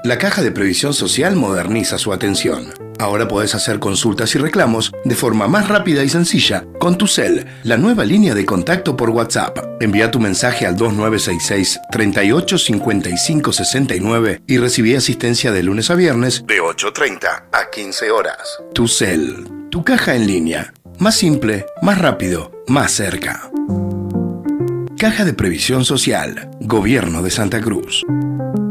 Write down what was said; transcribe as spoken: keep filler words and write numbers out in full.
La Caja de Previsión Social moderniza su atención. Ahora podés hacer consultas y reclamos de forma más rápida y sencilla con Tu Cel, la nueva línea de contacto por WhatsApp. Envía tu mensaje al dos nueve seis seis, treinta y ocho, cincuenta y cinco, sesenta y nueve y recibí asistencia de lunes a viernes de ocho treinta a quince horas. Tu Cel, tu caja en línea. Más simple, más rápido, más cerca. Caja de Previsión Social, Gobierno de Santa Cruz.